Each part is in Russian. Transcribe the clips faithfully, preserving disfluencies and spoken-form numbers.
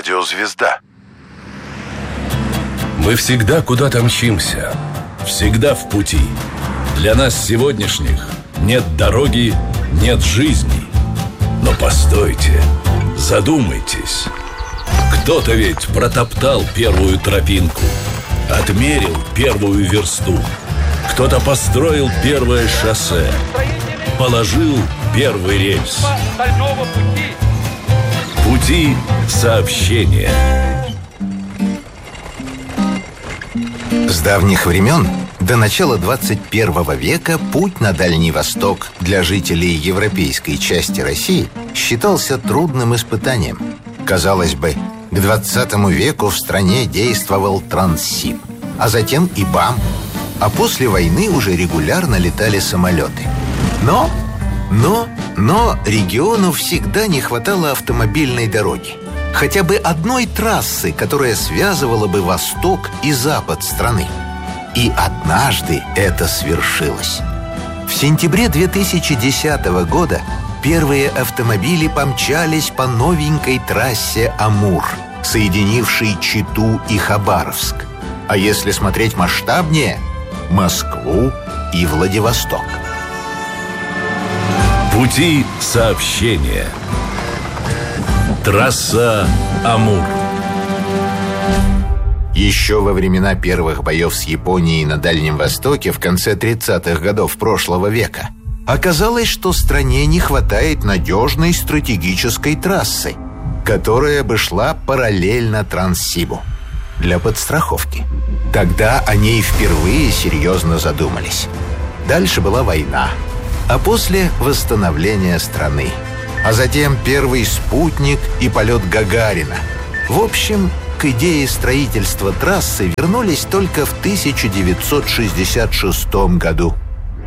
Радиозвезда. Мы всегда куда-то мчимся, всегда в пути. Для нас сегодняшних нет дороги, нет жизни. Но постойте, задумайтесь. Кто-то ведь протоптал первую тропинку, отмерил первую версту. Кто-то построил первое шоссе, положил первый рельс. Пути сообщения. С давних времен до начала двадцать первого века путь на Дальний Восток для жителей европейской части России считался трудным испытанием. Казалось бы, к двадцатому веку в стране действовал Транссиб, а затем и БАМ, а после войны уже регулярно летали самолеты. Но, но, но региону всегда не хватало автомобильной дороги. Хотя бы одной трассы, которая связывала бы восток и запад страны. И однажды это свершилось. В сентябре две тысячи десятого года первые автомобили помчались по новенькой трассе Амур, соединившей Читу и Хабаровск. А если смотреть масштабнее – Москву и Владивосток. Пути сообщения. Трасса Амур. Еще во времена первых боев с Японией на Дальнем Востоке в конце тридцатых годов прошлого века оказалось, что стране не хватает надежной стратегической трассы, которая бы шла параллельно Транссибу для подстраховки. Тогда о ней впервые серьезно задумались. Дальше была война, а после восстановление страны. А затем первый спутник и полет Гагарина. В общем, к идее строительства трассы вернулись только в тысяча девятьсот шестьдесят шестом году.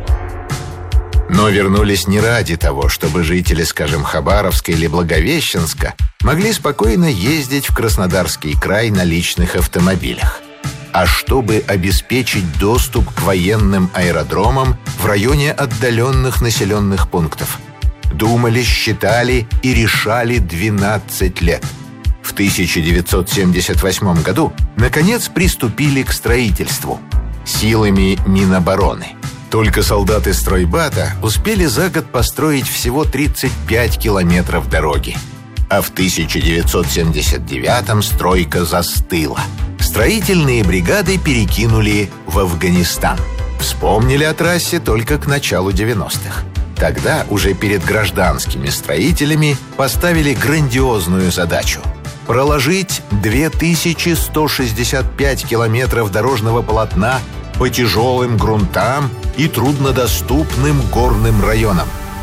Но вернулись не ради того, чтобы жители, скажем, Хабаровска или Благовещенска могли спокойно ездить в Краснодарский край на личных автомобилях, а чтобы обеспечить доступ к военным аэродромам в районе отдаленных населенных пунктов. Думали, считали и решали двенадцать лет. В тысяча девятьсот семьдесят восьмом году наконец приступили к строительству силами Минобороны. Только солдаты стройбата успели за год построить всего тридцать пять километров дороги. А в тысяча девятьсот семьдесят девятом стройка застыла. Строительные бригады перекинули в Афганистан. Вспомнили о трассе только к началу девяностых. Тогда уже перед гражданскими строителями поставили грандиозную задачу – проложить две тысячи сто шестьдесят пять километров дорожного полотна по тяжелым грунтам и труднодоступным горным районам.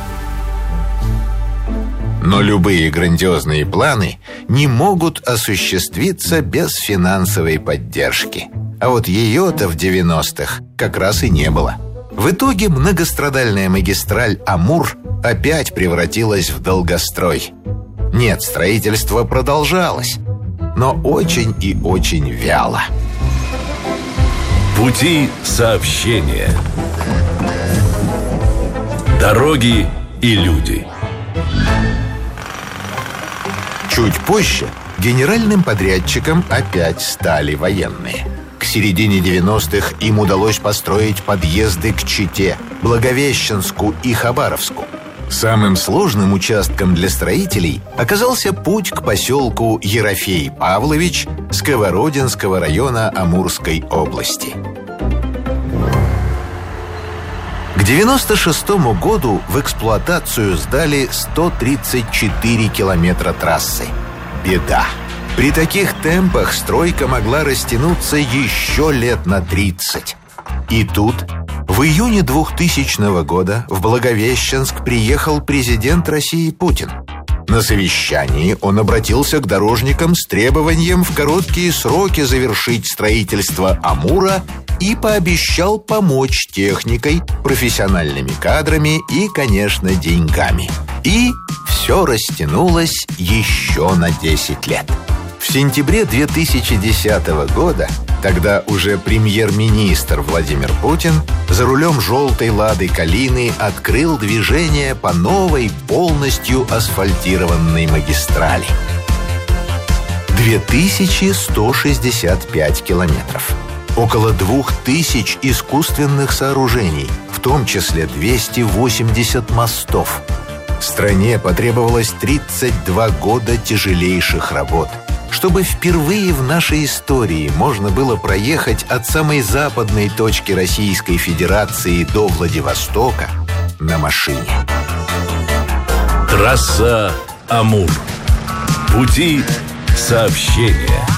Но любые грандиозные планы не могут осуществиться без финансовой поддержки. А вот ее-то в девяностых как раз и не было. В итоге многострадальная магистраль Амур опять превратилась в долгострой. Нет, строительство продолжалось, но очень и очень вяло. Пути сообщения. Дороги и люди. Чуть позже генеральным подрядчиком опять стали военные. К середине девяностых им удалось построить подъезды к Чите, Благовещенску и Хабаровску. Самым сложным участком для строителей оказался путь к поселку Ерофей Павлович Сковородинского района Амурской области. К девяносто шестому году в эксплуатацию сдали сто тридцать четыре километра трассы. Беда. При таких темпах стройка могла растянуться еще лет на тридцать. И тут, в июне двухтысячного года в Благовещенск приехал президент России Путин. На совещании он обратился к дорожникам с требованием в короткие сроки завершить строительство Амура и пообещал помочь техникой, профессиональными кадрами и, конечно, деньгами. И все растянулось еще на десять лет. В сентябре две тысячи десятого года, тогда уже премьер-министр Владимир Путин за рулем желтой «Лады Калины» открыл движение по новой, полностью асфальтированной магистрали. две тысячи сто шестьдесят пять километров. Около двух тысяч искусственных сооружений, в том числе двести восемьдесят мостов. Стране потребовалось тридцать два года тяжелейших работ, чтобы впервые в нашей истории можно было проехать от самой западной точки Российской Федерации до Владивостока на машине. Трасса Амур. Пути сообщения.